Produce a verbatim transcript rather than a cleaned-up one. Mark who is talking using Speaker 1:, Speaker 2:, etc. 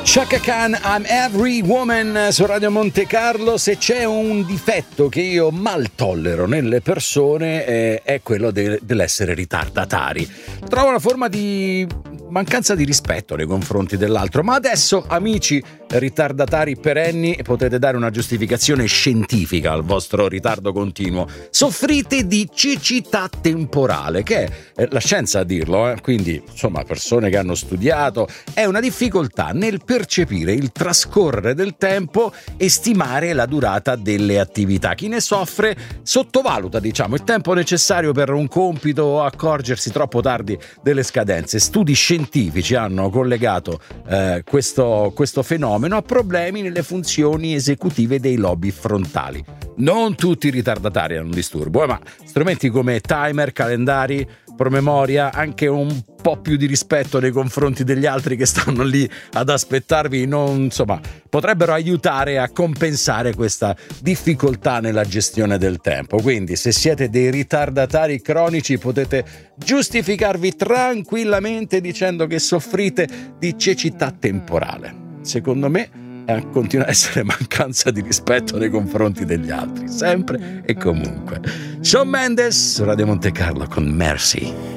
Speaker 1: Chaka Khan, I'm Every Woman su Radio Monte Carlo. Se c'è un difetto che io mal tollero nelle persone eh, è quello de- dell'essere ritardatari. Trovo una forma di mancanza di rispetto nei confronti dell'altro, ma adesso, amici ritardatari perenni, potete dare una giustificazione scientifica al vostro ritardo continuo. Soffrite di cecità temporale, che è eh, la scienza a dirlo, eh? Quindi insomma persone che hanno studiato, è una difficoltà nel percepire il trascorrere del tempo e stimare la durata delle attività. Chi ne soffre sottovaluta, diciamo, il tempo necessario per un compito o accorgersi troppo tardi delle scadenze. Studi scientifici hanno collegato eh, questo, questo fenomeno a problemi nelle funzioni esecutive dei lobi frontali. Non tutti i ritardatari hanno un disturbo, eh, ma strumenti come timer, calendari, promemoria, anche un po' più di rispetto nei confronti degli altri che stanno lì ad aspettarvi, non, insomma, potrebbero aiutare a compensare questa difficoltà nella gestione del tempo. Quindi, se siete dei ritardatari cronici, potete giustificarvi tranquillamente dicendo che soffrite di cecità temporale. Secondo me eh, continua a essere mancanza di rispetto nei confronti degli altri, sempre e comunque. Shawn Mendes su Radio Monte Carlo con Mercy.